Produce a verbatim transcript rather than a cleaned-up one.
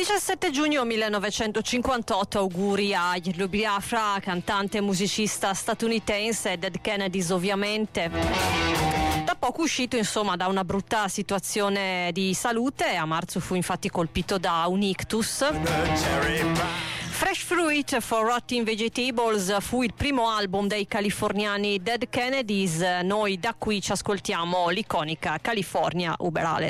diciassette giugno millenovecentocinquantotto, auguri a Yerlo Biafra, cantante e musicista statunitense, Dead Kennedys ovviamente. Da poco uscito insomma da una brutta situazione di salute, a marzo fu infatti colpito da un ictus. Fresh Fruit for Rotting Vegetables fu il primo album dei californiani Dead Kennedys. Noi da qui ci ascoltiamo l'iconica California Uber Alles.